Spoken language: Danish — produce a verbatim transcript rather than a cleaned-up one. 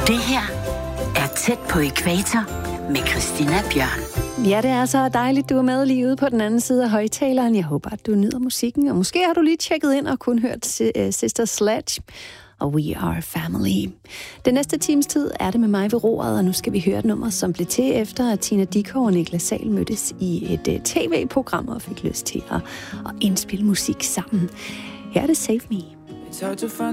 Det her er Tæt på ækvator med Christina Bjørn. Ja, det er så dejligt, du er med lige ude på den anden side af højtaleren. Jeg håber, at du nyder musikken, og måske har du lige tjekket ind og kun hørt Sister Sledge og We Are Family. Den næste times tid er det med mig ved roret, og nu skal vi høre et nummer, som blev til efter, at Tina Dickow og Niklas Sahl mødtes i et uh, tv-program og fik lyst til at, at indspille musik sammen. Her er det Save Me.